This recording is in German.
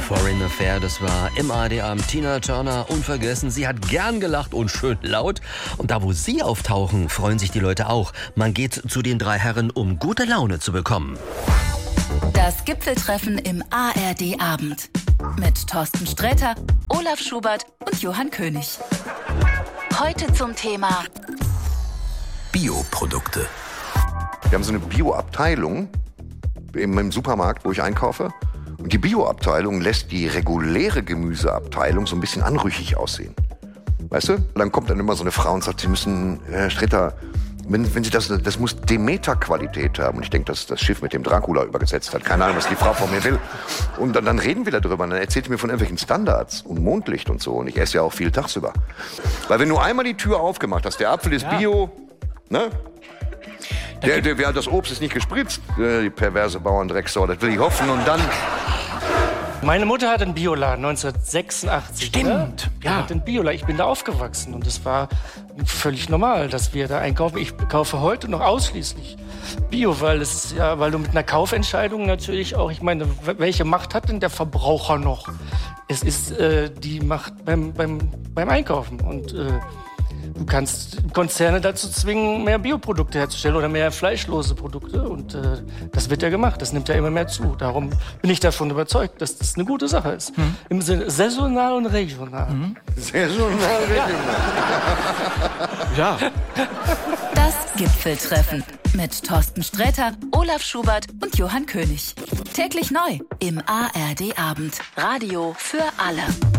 Foreign Affair, das war im ARD-Abend. Tina Turner, unvergessen, sie hat gern gelacht und schön laut. Und da, wo sie auftauchen, freuen sich die Leute auch. Man geht zu den drei Herren, um gute Laune zu bekommen. Das Gipfeltreffen im ARD-Abend. Mit Thorsten Sträter, Olaf Schubert und Johann König. Heute zum Thema Bioprodukte. Wir haben so eine Bioabteilung im Supermarkt, wo ich einkaufe. Und die Bioabteilung lässt die reguläre Gemüseabteilung so ein bisschen anrüchig aussehen. Weißt du? Dann kommt dann immer so eine Frau und sagt, Sie müssen, Herr Stritter, wenn Sie das muss Demeter-Qualität haben. Und ich denke, dass das Schiff mit dem Dracula übergesetzt hat. Keine Ahnung, was die Frau von mir will. Und dann reden wir darüber. Und dann erzählt sie mir von irgendwelchen Standards und Mondlicht und so. Und ich esse ja auch viel tagsüber. Weil wenn du einmal die Tür aufgemacht hast, der Apfel ist Bio, ne? Das Obst ist nicht gespritzt, die perverse Bauerndrecksau, das will ich hoffen. Und dann... Meine Mutter hat einen Bioladen 1986. Stimmt, ne? Ja. Hat einen Bioladen. Ich bin da aufgewachsen und es war völlig normal, dass wir da einkaufen. Ich kaufe heute noch ausschließlich Bio, weil du mit einer Kaufentscheidung natürlich auch, ich meine, welche Macht hat denn der Verbraucher noch? Es ist die Macht beim Einkaufen und du kannst Konzerne dazu zwingen, mehr Bioprodukte herzustellen oder mehr fleischlose Produkte. Und das wird ja gemacht. Das nimmt ja immer mehr zu. Darum bin ich davon überzeugt, dass das eine gute Sache ist. Im Sinne saisonal und regional. Saisonal, regional. Ja. Das Gipfeltreffen mit Thorsten Sträter, Olaf Schubert und Johann König. Täglich neu im ARD-Abend. Radio für alle.